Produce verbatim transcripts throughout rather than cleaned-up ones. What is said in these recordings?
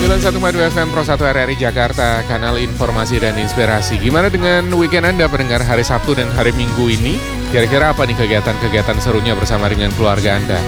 sembilan puluh satu koma dua F M Pro satu R R I Jakarta, kanal informasi dan inspirasi. Gimana dengan weekend Anda pendengar hari Sabtu dan hari Minggu ini? Kira-kira apa nih kegiatan-kegiatan serunya bersama dengan keluarga Anda?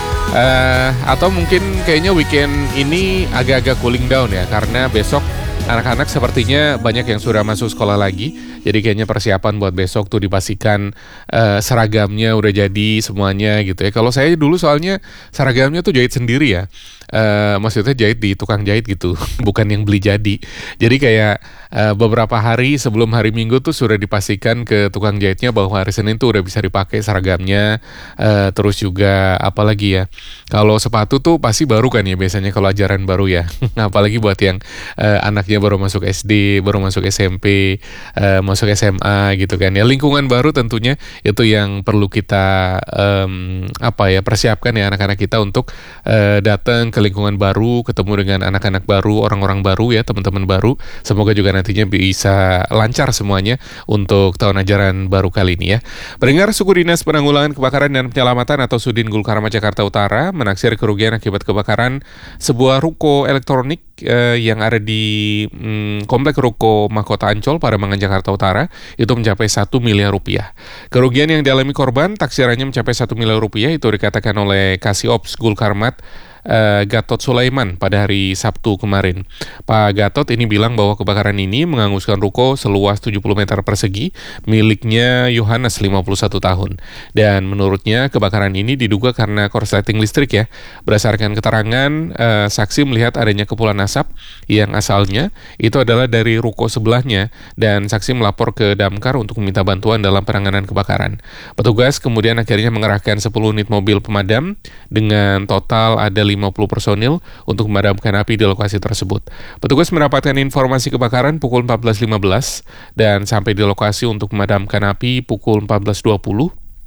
Uh, atau mungkin kayaknya weekend ini agak-agak cooling down ya, karena besok anak-anak sepertinya banyak yang sudah masuk sekolah lagi. Jadi kayaknya persiapan buat besok tuh dipastikan uh, seragamnya udah jadi semuanya gitu ya. Kalau saya dulu soalnya seragamnya tuh jahit sendiri ya. Uh, maksudnya jahit di tukang jahit gitu, bukan yang beli jadi. Jadi kayak uh, beberapa hari sebelum hari Minggu tuh sudah dipastikan ke tukang jahitnya bahwa hari Senin tuh udah bisa dipakai seragamnya. Uh, terus juga apalagi ya, kalau sepatu tuh pasti baru kan ya biasanya kalau ajaran baru ya. Apalagi buat yang uh, anaknya baru masuk S D, baru masuk S M P, uh, masuk S M A gitu kan ya. Lingkungan baru tentunya itu yang perlu kita um, apa ya persiapkan ya anak-anak kita untuk uh, datang ke lingkungan baru, ketemu dengan anak-anak baru, orang-orang baru ya, teman-teman baru. Semoga juga nantinya bisa lancar semuanya untuk tahun ajaran baru kali ini ya. Pendengar, Suku Dinas Penanggulangan Kebakaran dan Penyelamatan atau Sudin Gulkarmat Jakarta Utara menaksir kerugian akibat kebakaran sebuah ruko elektronik eh, yang ada di mm, Komplek Ruko Mahkota Ancol, Pademangan, Jakarta Utara itu mencapai satu miliar rupiah. Kerugian yang dialami korban taksirannya mencapai satu miliar rupiah, itu dikatakan oleh Kasih Ops Gulkarmat Uh, Gatot Sulaiman pada hari Sabtu kemarin. Pak Gatot ini bilang bahwa kebakaran ini menghanguskan ruko seluas tujuh puluh meter persegi miliknya Yohanes lima puluh satu tahun. Dan menurutnya kebakaran ini diduga karena korsleting listrik ya. Berdasarkan keterangan uh, saksi melihat adanya kepulan asap yang asalnya itu adalah dari ruko sebelahnya, dan saksi melapor ke Damkar untuk meminta bantuan dalam penanganan kebakaran. Petugas kemudian akhirnya mengerahkan sepuluh unit mobil pemadam dengan total ada lima puluh personil untuk memadamkan api di lokasi tersebut. Petugas mendapatkan informasi kebakaran pukul empat belas lima belas dan sampai di lokasi untuk memadamkan api pukul empat belas dua puluh.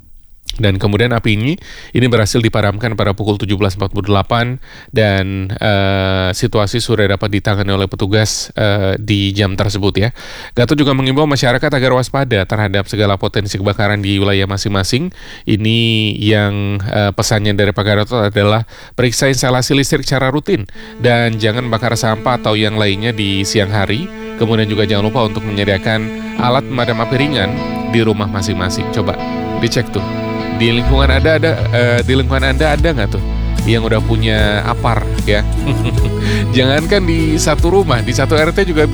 Dan kemudian api ini ini berhasil dipadamkan pada pukul tujuh belas empat puluh delapan dan uh, situasi sudah dapat ditangani oleh petugas uh, di jam tersebut ya. Gatot juga mengimbau masyarakat agar waspada terhadap segala potensi kebakaran di wilayah masing-masing. Ini yang uh, pesannya dari Pak Gatot adalah periksa instalasi listrik secara rutin dan jangan bakar sampah atau yang lainnya di siang hari. Kemudian juga jangan lupa untuk menyediakan alat pemadam api ringan di rumah masing-masing. Coba dicek tuh. Di lingkungan Anda ada uh, di lingkungan Anda ada nggak tuh yang udah punya apar ya? Jangankan di satu rumah, di satu R T juga